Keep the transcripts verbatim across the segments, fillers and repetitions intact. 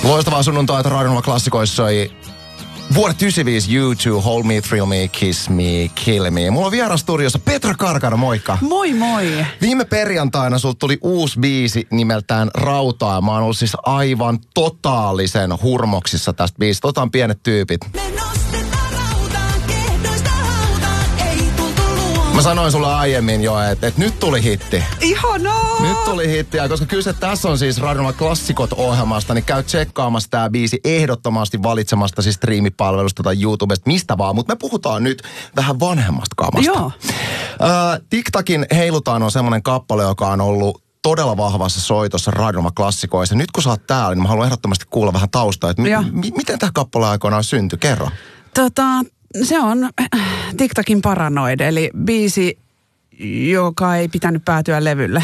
Loistavaa sunnuntaita Radio Klassikoissa soi vuodet yhdeksänkymmentäviisi U two, Hold Me, Thrill Me, Kiss Me, Kill Me. Mulla on vieras studiossa Petra Karkano, moikka. Moi moi. Viime perjantaina sulta tuli uusi biisi nimeltään Rautaa. Mä oon ollut siis aivan totaalisen hurmoksissa tästä biisistä. Otan pienet tyypit. Mä sanoin sulle aiemmin jo, että, että nyt tuli hitti. Ihanaa! Nyt tuli hitti, ja koska kyse tässä on siis Radio Klassikot-ohjelmasta, niin käy tsekkaamassa tää biisi ehdottomasti valitsemasta siis striimipalvelusta tai YouTubesta, mistä vaan. Mutta me puhutaan nyt vähän vanhemmasta kamasta. Joo. Äh, TikTokin Heilutaan on semmoinen kappale, joka on ollut todella vahvassa soitossa Radio Klassikoissa. Nyt kun sä oot täällä, niin mä haluan ehdottomasti kuulla vähän taustaa, että m- m- miten tämä kappale aikoinaan syntyi? Kerro. Tota... Se on TikTokin Paranoid, eli biisi, joka ei pitänyt päätyä levylle.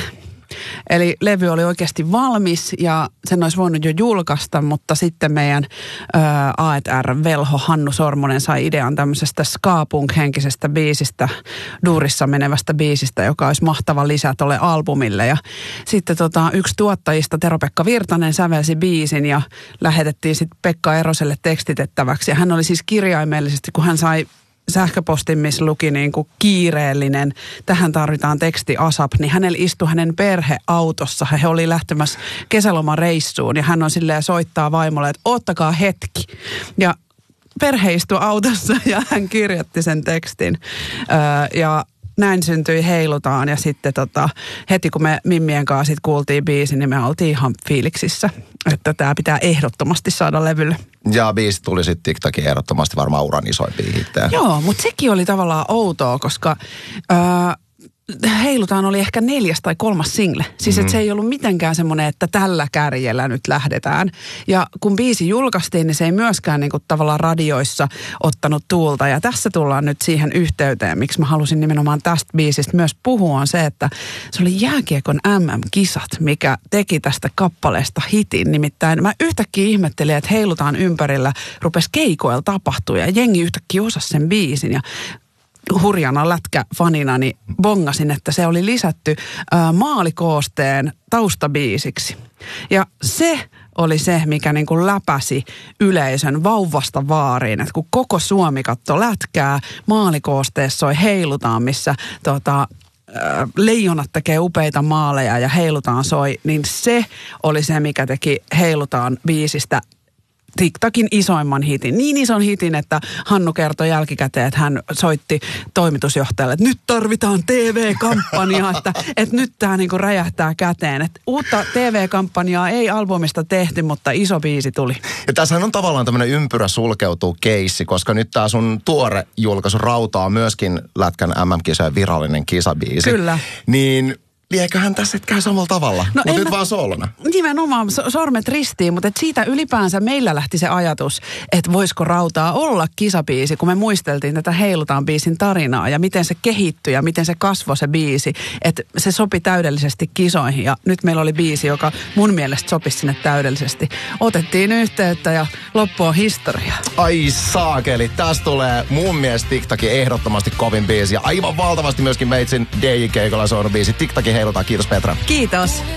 Eli levy oli oikeasti valmis ja sen olisi voinut jo julkaista, mutta sitten meidän ä, A et R-velho Hannu Sormonen sai idean tämmöisestä ska-punk-henkisestä biisistä, duurissa menevästä biisistä, joka olisi mahtava lisä tolle albumille. Ja sitten tota, yksi tuottajista, Tero-Pekka Virtanen, sävelsi biisin ja lähetettiin sitten Pekka Eroselle tekstitettäväksi. Ja hän oli siis kirjaimellisesti, kun hän sai sähköpostin, missä luki niin kuin kiireellinen, tähän tarvitaan teksti ASAP, niin hänellä istui hänen perheautossa. He oli lähtemässä kesälomareissuun ja hän on silleen soittaa vaimolle, että ottakaa hetki. Ja perhe istui autossa ja hän kirjoitti sen tekstin. Öö, ja näin syntyi Heilutaan ja sitten tota, heti kun me Mimmien kanssa sit kuultiin biisin, niin me oltiin ihan fiiliksissä, että tämä pitää ehdottomasti saada levylle. Ja biisi tuli sitten TikTokin ehdottomasti varmaan uran isoimpia hittejä. Joo, mutta sekin oli tavallaan outoa, koska Öö, Heilutaan oli ehkä neljäs tai kolmas single. Siis mm-hmm. että se ei ollut mitenkään semmoinen, että tällä kärjellä nyt lähdetään. Ja kun biisi julkaistiin, niin se ei myöskään niin kuin tavallaan radioissa ottanut tuulta. Ja tässä tullaan nyt siihen yhteyteen, miksi mä halusin nimenomaan tästä biisistä myös puhua, on se, että se oli jääkiekon M M-kisat, mikä teki tästä kappaleesta hitin. Nimittäin mä yhtäkkiä ihmettelin, että Heilutaan ympärillä rupesi keikoilla tapahtua ja jengi yhtäkkiä osasi sen biisin. Ja hurjana lätkäfanina, niin bongasin, että se oli lisätty ä, maalikoosteen taustabiisiksi. Ja se oli se, mikä niin kuin läpäsi yleisön vauvasta vaariin. Että kun koko Suomi katsoi lätkää, maalikoosteessa soi Heilutaan, missä tota, ä, leijonat tekee upeita maaleja ja Heilutaan soi, niin se oli se, mikä teki Heilutaan biisistä TikTokin isoimman hitin. Niin ison hitin, että Hannu kertoi jälkikäteen, että hän soitti toimitusjohtajalle, että nyt tarvitaan T V-kampanjaa, että, että nyt tämä niinku räjähtää käteen. Että uutta T V-kampanjaa ei albumista tehty, mutta iso biisi tuli. Ja tässähän on tavallaan tämmöinen ympyrä sulkeutuu keissi, koska nyt tämä sun tuore julkaisu Rautaa on myöskin Lätkän M M-kisojen virallinen kisabiisi. Kyllä. Niin lieköhän tässä et käy samalla tavalla, no mutta nyt mä, vaan soolona. Nimenomaan sormet ristiin, mutta et siitä ylipäänsä meillä lähti se ajatus, että voisiko Rautaa olla kisabiisi, kun me muisteltiin tätä Heilutaan biisin tarinaa ja miten se kehittyi ja miten se kasvoi se biisi, että se sopi täydellisesti kisoihin ja nyt meillä oli biisi, joka mun mielestä sopisi sinne täydellisesti. Otettiin yhteyttä ja loppu on historia. Ai saakeli, tästä tulee mun mielestä TikTokin ehdottomasti kovin biisi ja aivan valtavasti myöskin meitsin D J-keikolla soinut biisi. TikTokin Heilutaan. Kiitos Petra. Kiitos.